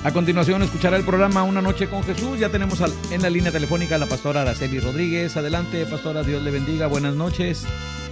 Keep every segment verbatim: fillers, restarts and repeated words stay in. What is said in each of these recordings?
A continuación escuchará el programa Una Noche con Jesús. Ya tenemos al, en la línea telefónica a la pastora Araceli Rodríguez. Adelante, pastora, Dios le bendiga. Buenas noches.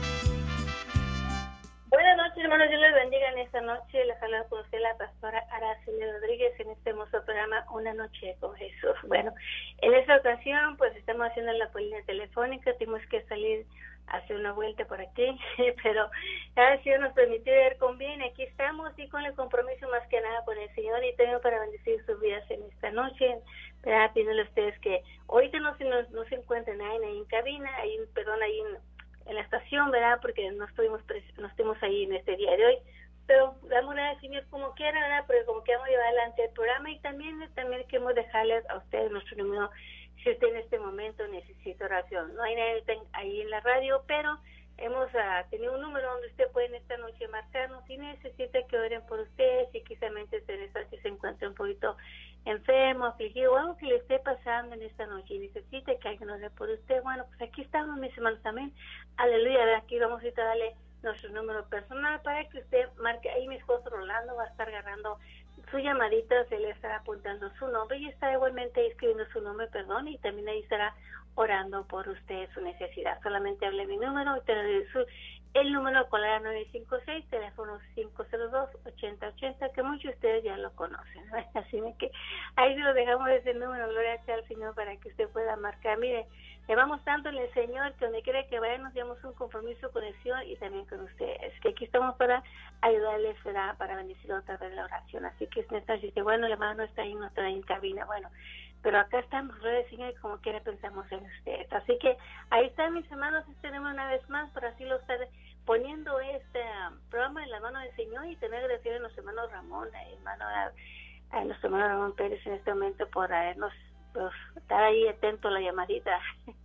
Buenas noches, hermanos. Dios les bendiga en esta noche. Les habla con usted la pastora Araceli Rodríguez en este hermoso programa Una Noche con Jesús. Bueno, en esta ocasión pues estamos haciendo la línea telefónica. Tuvimos que salir a hacer una vuelta por aquí, pero cada Señor nos permitió ver con bien. Aquí estamos y con el compromiso más que nada con el Señor y también para bendecir sus vidas en esta noche. ¿Verdad? Pidiéndole a ustedes que ahorita no se, no, no se encuentren ahí, ahí en cabina, ahí, perdón, ahí en, en la estación, ¿verdad? Porque no estuvimos, no estuvimos ahí en este día de hoy. Pero damos una al Señor como quiera, ¿verdad? Pero como que vamos a llevar adelante el programa y también, también queremos dejarles a ustedes nuestro número. Si usted en este momento necesita oración, no hay nadie ahí en la radio, pero hemos uh, tenido un número donde usted puede en esta noche marcarnos si necesita que oren por usted, si quizás se encuentra un poquito enfermo, afligido o algo que le esté pasando en esta noche y necesita que alguien ore por usted. Bueno, pues aquí estamos, mis hermanos, también. Aleluya, aquí vamos a darle nuestro número personal para que usted marque. Ahí mi esposo Rolando va a estar agarrando su llamadita, se le estará apuntando su nombre y está igualmente escribiendo su nombre, perdón, y también ahí estará orando por usted su necesidad. Solamente hable mi número y te doy su, el número con la nueve cinco seis, teléfono cinco cero dos, ochenta ochenta, que muchos de ustedes ya lo conocen, ¿no? Así que ahí se lo dejamos ese número, gloria al Señor, para que usted pueda marcar. Mire, le vamos tanto en el Señor que donde quiera que vaya nos damos un compromiso con el Señor y también con ustedes, que aquí estamos para ayudarles, ¿verdad? Para bendecir otra vez la oración. Así que es necesario decir, bueno, el hermano no está ahí, no está ahí en cabina, bueno, pero acá estamos, gloria al Señor, y como quiera pensamos en ustedes. Así que ahí están, mis hermanos, tenemos una vez más, para así lo estar poniendo este um, programa en la mano del Señor y tener que decir a nuestro hermano Ramón, a, hermano, a, a nuestro hermano Ramón Pérez en este momento por habernos pues estar ahí atento a la llamadita.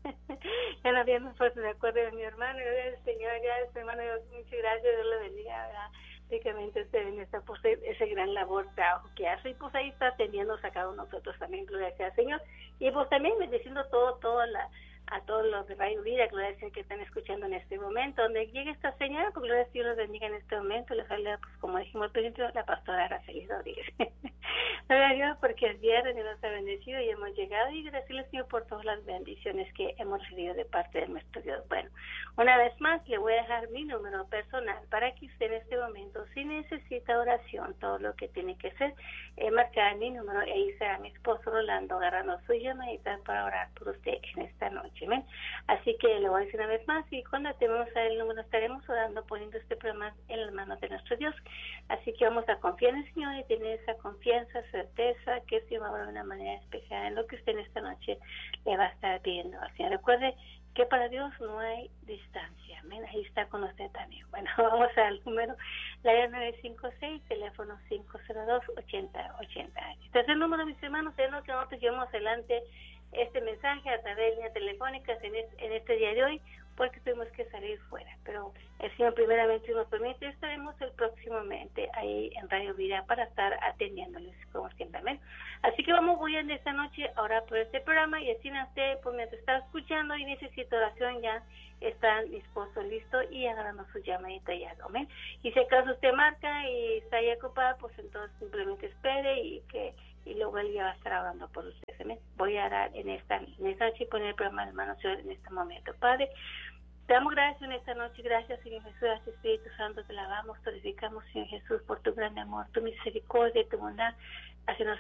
Ya no habíamos puesto de acuerdo de mi hermano, el Señor, ya mi hermano, muchas gracias, Dios le bendiga, ¿verdad? Prácticamente usted en esta pues, ese gran labor, trabajo que hace, y pues ahí está atendiendo a cada uno de nosotros también, gloria al Señor, y pues también bendiciendo todo, toda la a todos los de Radio Vida, gloria al Señor, que están escuchando en este momento, donde llegue esta señora, pues gloria al Señor los bendiga en este momento, les habla, pues como dijimos al principio, la pastora Araceli Rodríguez. Gloria a Dios, porque es viernes y nos ha bendecido y hemos llegado, y gracias al Señor por todas las bendiciones que hemos recibido de parte de nuestro Dios. Bueno, una vez más le voy a dejar mi número personal para que usted en este momento, si necesita oración, todo lo que tiene que hacer es marcar mi número, y ahí será mi esposo Rolando agarrando su llamadita para orar por usted en esta noche. ¿Ven? Así que le voy a decir una vez más, y cuando tenemos el número estaremos orando, poniendo este programa en las manos de nuestro Dios. Así que vamos a confiar en el Señor y tener esa confianza, certeza que el Señor va a hablar de una manera especial en lo que usted en esta noche le va a estar pidiendo al Señor. Recuerde que para Dios no hay distancia. ¿Ven? Ahí está con usted también. Bueno, vamos al número, la nueve cinco seis, teléfono cinco cero dos, ochenta ochenta. Este es el número, mis hermanos, es lo que nosotros llevamos adelante este mensaje a través de líneas telefónicas en este, en este día de hoy, porque tuvimos que salir fuera, pero el Señor primeramente nos permite, estaremos el próximamente ahí en Radio Vida para estar atendiéndoles como siempre. ¿Ven? Así que vamos muy bien esta noche a orar por este programa, y así usted, pues mientras está escuchando y necesita oración, ya está mi esposo listo y agarrando su llamadita ya, ¿no? ¿Ven? Y si acaso usted marca y está ahí ocupada, pues entonces simplemente espere y que y luego él ya va a estar hablando por ustedes. ¿eh? Voy a dar en esta, en esta noche y poner el programa de hermano Señor en este momento. Padre, te damos gracias en esta noche, gracias Señor Jesús, gracias Espíritu Santo, te alabamos, glorificamos Señor Jesús por tu gran amor, tu misericordia y tu bondad hacia nosotros.